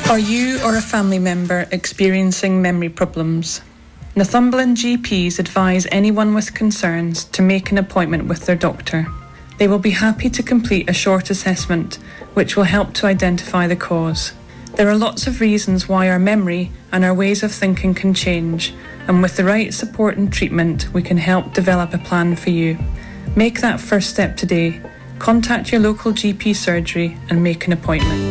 Are you or a family member experiencing memory problems? Northumberland GPs advise anyone with concerns to make an appointment with their doctor. They will be happy to complete a short assessment, which will help to identify the cause. There are lots of reasons why our memory and our ways of thinking can change, and with the right support and treatment, we can help develop a plan for you. Make that first step today. Contact your local GP surgery and make an appointment.